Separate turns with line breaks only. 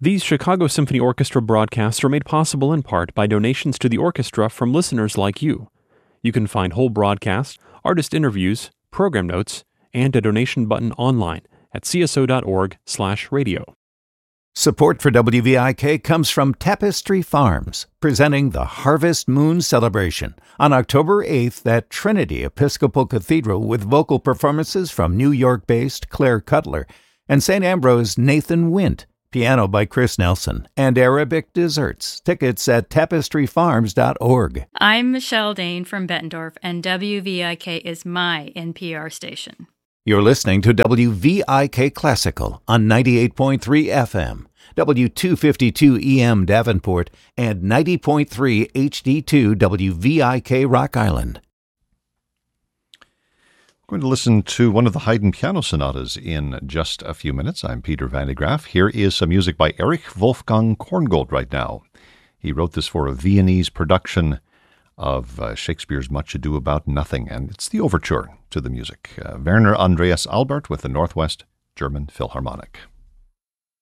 These Chicago Symphony Orchestra broadcasts are made possible in part by donations to the orchestra from listeners like you. You can find whole broadcasts, artist interviews, program notes, and a donation button online at cso.org/radio.
Support for WVIK comes from Tapestry Farms, presenting the Harvest Moon Celebration on October 8th at Trinity Episcopal Cathedral with vocal performances from New York-based Claire Cutler and St. Ambrose Nathan Wint, piano by Chris Nelson, and Arabic desserts. Tickets at tapestryfarms.org.
I'm Michelle Dane from Bettendorf, and WVIK is my NPR station.
You're listening to WVIK Classical on 98.3 FM, W252 EM Davenport, and 90.3 HD2 WVIK Rock Island.
We're going to listen to one of the Haydn piano sonatas in just a few minutes. I'm Peter Van de Graaf. Here is some music by Erich Wolfgang Korngold right now. He wrote this for a Viennese production of Shakespeare's Much Ado About Nothing, and it's the overture to the music. Werner Andreas Albert with the Northwest German Philharmonic.